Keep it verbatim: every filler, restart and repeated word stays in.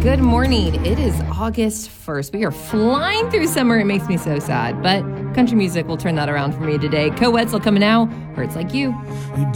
Good morning. It is August first. We are flying through summer. It makes me so sad, but country music will turn that around for me today. Co-Wetzel coming now. Hurts Like You. You